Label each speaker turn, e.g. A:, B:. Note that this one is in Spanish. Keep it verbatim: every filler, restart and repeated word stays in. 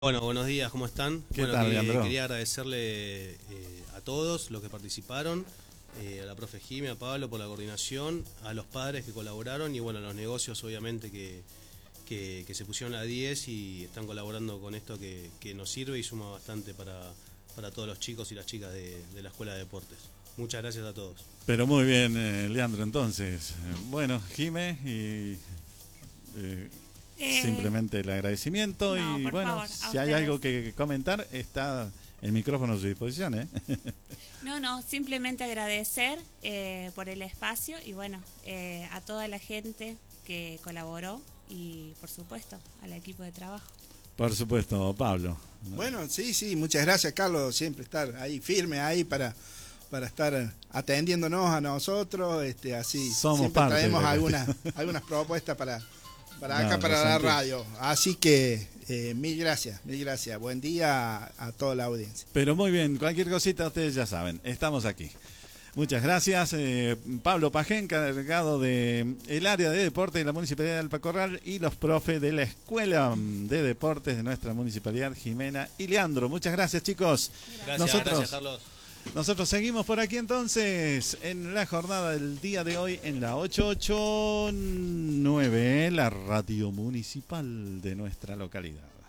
A: Bueno, buenos días, ¿cómo están?
B: ¿Qué
A: Bueno,
B: tal,
A: que-
B: Leandro?
A: quería agradecerle eh, a todos los que participaron, eh, a la profe Jimmy, a Pablo por la coordinación, a los padres que colaboraron y bueno, a los negocios obviamente que, que, que se pusieron a diez y están colaborando con esto que, que nos sirve y suma bastante para, para todos los chicos y las chicas de, de la Escuela de Deportes. Muchas gracias a todos.
B: Pero muy bien, eh, Leandro, entonces. Bueno, Jime, y eh,
C: Eh,
B: simplemente el agradecimiento
C: no,
B: y
C: por
B: bueno,
C: favor, a
B: si hay
C: ustedes.
B: algo que comentar, está el micrófono a su disposición, ¿eh?
C: No, no, simplemente agradecer eh, por el espacio y bueno, eh, a toda la gente que colaboró y por supuesto al equipo de trabajo.
B: Por supuesto, Pablo.
D: Bueno, sí, sí, muchas gracias, Carlos, siempre estar ahí firme ahí para, para estar atendiéndonos a nosotros, este, así
B: Somos
D: siempre
B: parte
D: traemos
B: de-
D: algunas algunas propuestas para para
B: No,
D: acá,
B: lo
D: para la
B: sentí.
D: radio. Así que eh, mil gracias, mil gracias. Buen día a, a toda la audiencia.
B: Pero muy bien, cualquier cosita ustedes ya saben, estamos aquí. Muchas gracias, eh, Pablo Pajén, encargado de el área de deporte de la Municipalidad de Alpacorral y los profes de la Escuela de Deportes de nuestra Municipalidad, Jimena y Leandro. Muchas gracias, chicos.
A: Gracias,
B: Nosotros-
A: gracias Carlos.
B: Nosotros seguimos por aquí entonces en la jornada del día de hoy en la ochocientos ochenta y nueve, la radio municipal de nuestra localidad.